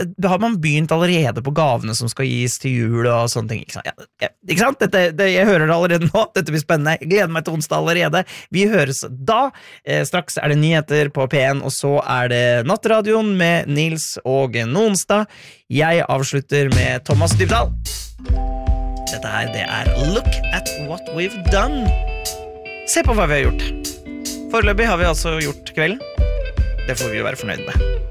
har man begynt allerede på gavene som skal gis til jul og sånne ting, ikke sant? Ikke sant? Jeg hører det allerede nå, dette blir spennende, jeg gleder meg til onsdag allerede. Vi høres da, straks det nyheter på P1, og så det Nattradioen med Nils og Nonstad. Jeg avslutter med Thomas Dybdahl. Dette her, det Look at What We've Done. Se på hva vi har gjort. Foreløpig har vi altså gjort kvelden. Det får vi jo være fornøyd med.